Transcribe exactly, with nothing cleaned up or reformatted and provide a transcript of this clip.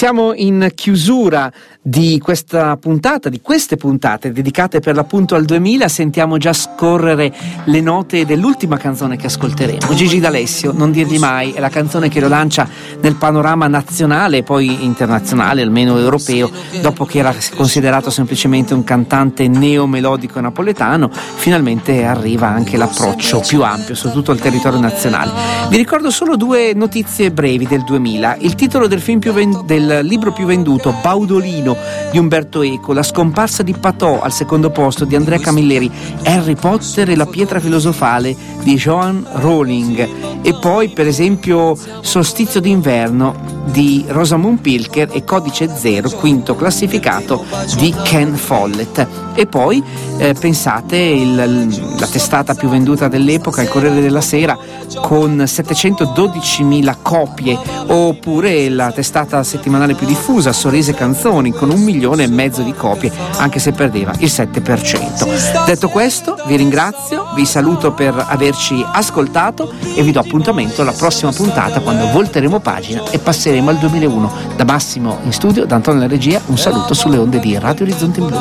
Siamo in chiusura di questa puntata, di queste puntate dedicate per l'appunto al duemila. Sentiamo già scorrere le note dell'ultima canzone che ascolteremo. Gigi D'Alessio, Non dirgli mai, è la canzone che lo lancia nel panorama nazionale e poi internazionale, almeno europeo, dopo che era considerato semplicemente un cantante neomelodico napoletano. Finalmente arriva anche l'approccio più ampio su tutto il territorio nazionale. Vi ricordo solo due notizie brevi del duemila. Il titolo del film più ven- del libro più venduto, Baudolino di Umberto Eco, la scomparsa di Patò al secondo posto di Andrea Camilleri, Harry Potter e la pietra filosofale di Joan Rowling, e poi per esempio Solstizio d'inverno di Rosamund Pilcher e Codice Zero, quinto classificato, di Ken Follett. E poi eh, pensate il, la testata più venduta dell'epoca, il Corriere della Sera, con settecentododicimila copie, oppure la testata settimanale più diffusa, Sorrisi e Canzoni, con un milione e mezzo di copie, anche se perdeva il sette per cento. Detto questo, vi ringrazio, vi saluto per averci ascoltato e vi do appuntamento alla prossima puntata, quando volteremo pagina e passeremo al duemilauno. Da Massimo in studio, da Antonio in regia, un saluto sulle onde di Radio Orizzonte Blu.